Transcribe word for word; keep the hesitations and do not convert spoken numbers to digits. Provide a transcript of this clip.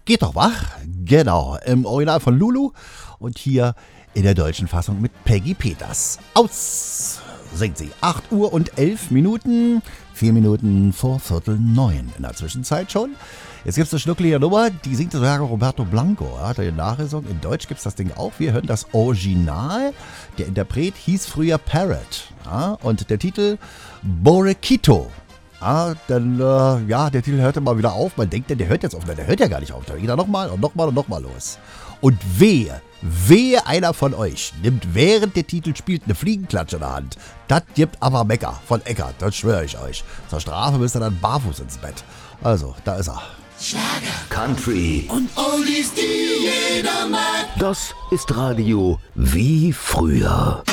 Geht doch wach? Genau, im Original von Lulu und hier in der deutschen Fassung mit Peggy Peters. Aus singt sie. acht Uhr und elf Minuten, vier Minuten vor Viertel neun in der Zwischenzeit schon. Jetzt gibt es eine schnucklige Nummer, die singt sogar Roberto Blanco. Er hat eine Nachgesungen. In Deutsch gibt es das Ding auch. Wir hören das Original. Der Interpret hieß früher Parrot. Ja, und der Titel Borequito. Ja, dann, äh, ja, der Titel hört immer wieder auf. Man denkt, der hört jetzt auf. Der hört ja gar nicht auf. Da geht er nochmal und nochmal und nochmal los. Und wehe, wehe einer von euch nimmt während der Titel spielt eine Fliegenklatsche in der Hand. Das gibt aber Mecker von Eckart, das schwöre ich euch. Zur Strafe müsst ihr dann barfuß ins Bett. Also, da ist er. Schlager, Country und Oldies, die jeder mag. Das ist Radio wie früher.